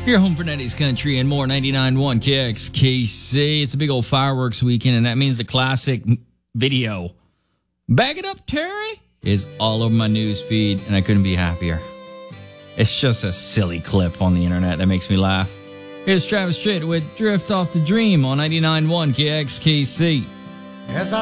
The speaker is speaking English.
Your home for 90s country and more. 99.1 KXKC. It's a big old fireworks weekend, and that means the classic video, "Bag It Up, Terry," is all over my news feed, and I couldn't be happier. It's just a silly clip on the internet that makes me laugh. Here's Travis Tritt with "Drift Off the Dream" on 99.1 KXKC. As I